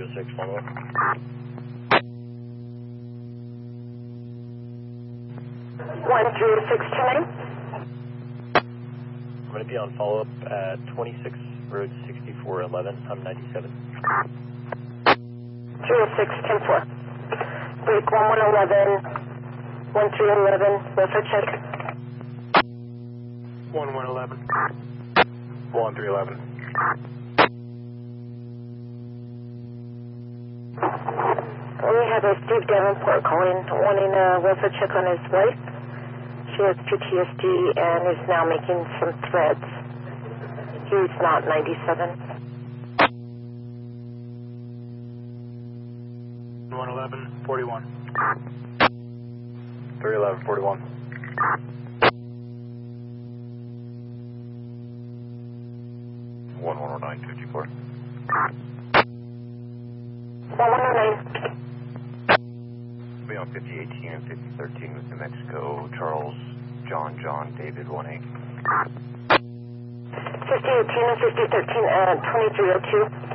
106, follow up. 10629. I'm going to be on follow-up at 26 Road 6411. I'm 97. 306-10-4. Break 1111, 1311, welfare check. 1111. 1311. We have a Steve Davenport calling, wanting a welfare check on his wife. She has PTSD and is now making some threats. He's not 97. 11141. 31141. 110954. 1109. Be on 5018 and 5013 with New Mexico, Charles, John, David, 1-8. 5018 and 5013 at 2302.